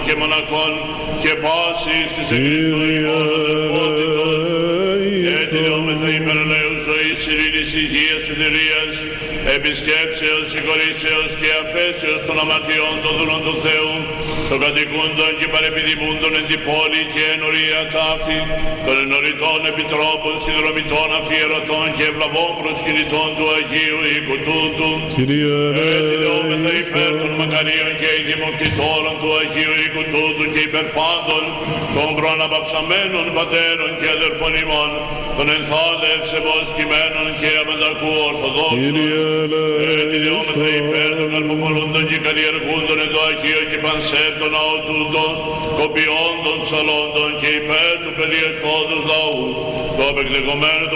και μοναχών και πάσης της Χριστού ημών αδελφότητος, ετυλόμεθα υπερλαίους ζωής, ειρήνης, υγείας, σωτηρίας, επισκέψεως, συγχωρήσεως και αφέσεως των αμαρτιών των δούλων του Θεού, των κατοικούντων και παρεπιδημούντων εν την πόλη και ενωρία ταύτη, των ενωρητών επιτρόπων, συνδρομητών, αφιερωτών και ευλαβών προσκυνητών του Αγίου οίκου τούτου. Ετυλόμεθα υπέρ των μακαρίων και ειδημοκτητόρων του Αγίου οίκου τούτου και υπέρ πάντων των προαναπαυσαμένων πατέρων και αδερφών ημών, των ενθάδευσεμος κειμένων και αμαντακού ορθοδόξων. Ετυλόμεθα υπέρ των καρποφορούντων και καλλιεργούντων εν το Αγίο και πανσέπτων ναό τούτο, κοπιών των ψαλόντων και υπέρ του παιδιεστόδους λαού, το απεκδεγωμένο